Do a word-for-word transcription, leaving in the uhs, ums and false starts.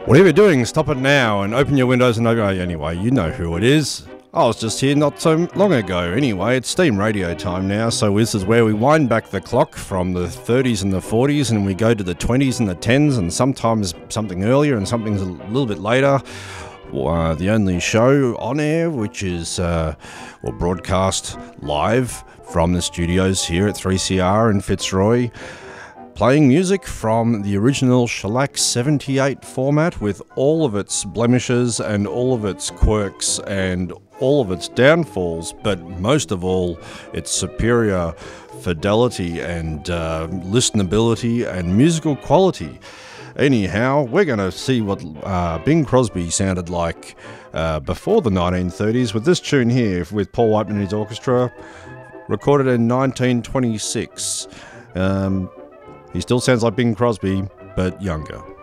Whatever you're doing, stop it now and open your windows and open... Anyway, you know who it is. I was just here not so long ago. Anyway, it's Steam Radio time now, so this is where we wind back the clock from the thirties and the forties and we go to the twenties and the tens and sometimes something earlier and something's a little bit later. Uh, the only show on air which is uh, well, broadcast live from the studios here at three C R in Fitzroy, playing music from the original Shellac seventy-eight format with all of its blemishes and all of its quirks and all of its downfalls, but most of all its superior fidelity and uh, listenability and musical quality. Anyhow, we're going to see what uh, Bing Crosby sounded like uh, before the nineteen thirties with this tune here with Paul Whiteman and his orchestra, recorded in nineteen twenty-six. Um, he still sounds like Bing Crosby, but younger.